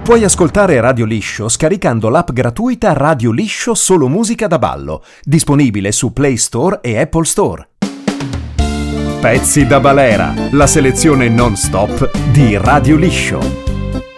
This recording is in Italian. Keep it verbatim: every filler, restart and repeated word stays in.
Puoi ascoltare Radio Liscio scaricando l'app gratuita Radio Liscio Solo Musica da Ballo, disponibile su Play Store e Apple Store. Pezzi da balera, la selezione non-stop di Radio Liscio.